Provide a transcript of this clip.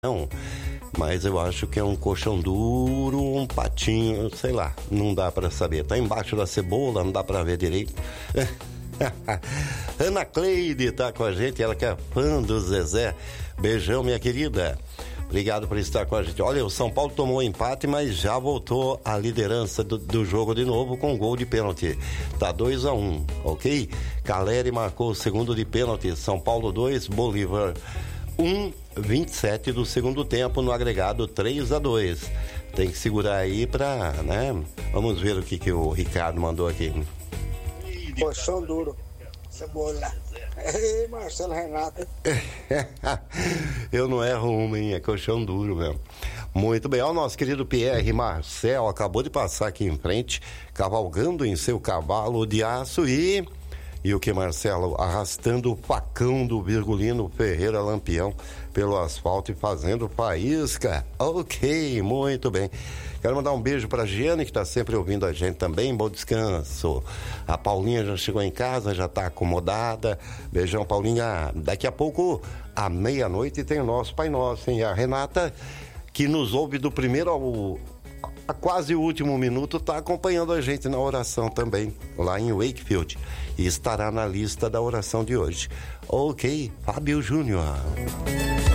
Não, mas eu acho que é um colchão duro, um patinho, sei lá, não dá pra saber. Tá embaixo da cebola, não dá pra ver direito. Ana Cleide tá com a gente, ela que é fã do Zezé. Beijão, minha querida. Obrigado por estar com a gente. Olha, o São Paulo tomou um empate, mas já voltou à liderança do jogo de novo com gol de pênalti. Tá 2-1, ok? Caleri marcou o segundo de pênalti. São Paulo 2, Bolívar 1:27 do segundo tempo, no agregado 3-2. Tem que segurar aí pra, né? Vamos ver o que o Ricardo mandou aqui. Colchão duro, cebola. Ei, Marcelo Renato. Eu não erro uma, hein? É colchão duro mesmo. Muito bem, ó, o nosso querido Pierre Marcel acabou de passar aqui em frente, cavalgando em seu cavalo de aço e o que, Marcelo? Arrastando o facão do Virgulino Ferreira Lampião pelo asfalto e fazendo faísca. Ok, muito bem. Quero mandar um beijo pra Giane, que tá sempre ouvindo a gente também. Bom descanso. A Paulinha já chegou em casa, já tá acomodada. Beijão, Paulinha. Daqui a pouco, à meia-noite, tem o nosso Pai Nosso, hein? E a Renata, que nos ouve do primeiro ao a quase o último minuto, está acompanhando a gente na oração também, lá em Wakefield, e estará na lista da oração de hoje. Ok, Fábio Júnior.